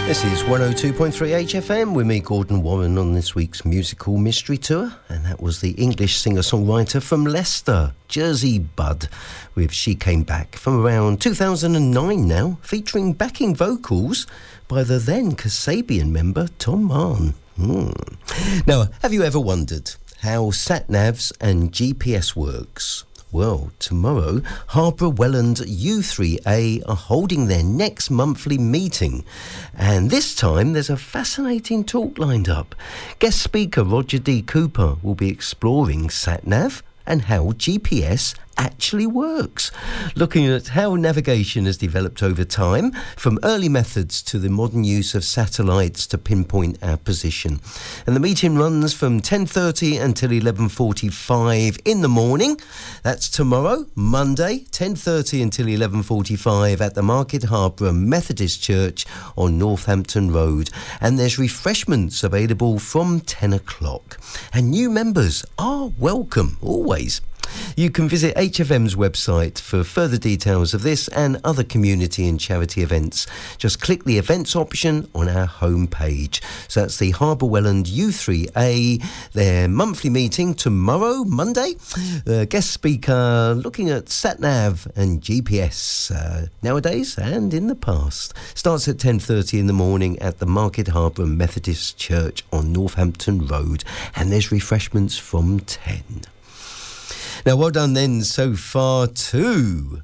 This is 102.3 HFM with me, Gordon Warren, on this week's musical mystery tour. And that was the English singer-songwriter from Leicester, Jersey Bud, with She Came Back, from around 2009 now, featuring backing vocals by the then Kasabian member Tom Mahon. Now, have you ever wondered how sat-navs and GPS works? Well, tomorrow, Harborough Welland U3A are holding their next monthly meeting. And this time, there's a fascinating talk lined up. Guest speaker Roger D. Cooper will be exploring sat-nav and how GPS actually works, looking at how navigation has developed over time, from early methods to the modern use of satellites to pinpoint our position. And the meeting runs from 10:30 until 11:45 in the morning. That's tomorrow, Monday, 10:30 until 11:45 at the Market Harborough Methodist Church on Northampton Road. And there's refreshments available from 10 o'clock. And new members are welcome, always. You can visit HFM's website for further details of this and other community and charity events. Just click the events option on our homepage. So that's the Harborough Welland U3A, their monthly meeting tomorrow, Monday. The guest speaker looking at sat-nav and GPS nowadays and in the past. Starts at 10:30 in the morning at the Market Harborough Methodist Church on Northampton Road. And there's refreshments from 10. Now, well done then so far to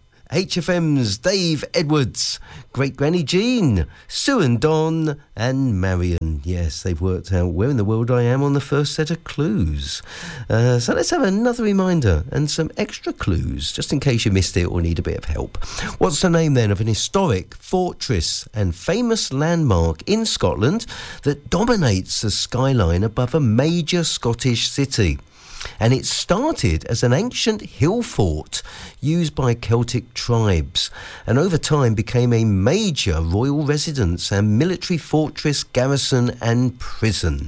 HFM's Dave Edwards, Great Granny Jean, Sue and Don and Marion. Yes, they've worked out where in the world I am on the first set of clues. So let's have another reminder and some extra clues, just in case you missed it or need a bit of help. What's the name then of an historic fortress and famous landmark in Scotland that dominates the skyline above a major Scottish city? And it started as an ancient hill fort used by Celtic tribes, and over time became a major royal residence and military fortress, garrison and prison.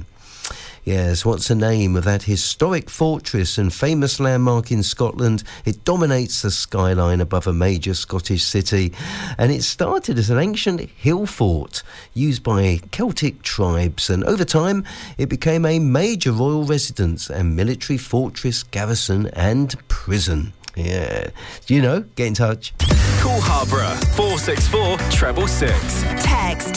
Yes, what's the name of that historic fortress and famous landmark in Scotland? It dominates the skyline above a major Scottish city, and it started as an ancient hill fort used by Celtic tribes, and over time it became a major royal residence and military fortress, garrison and prison. Yeah, do you know? Get in touch. Call Harborough 464 666. Text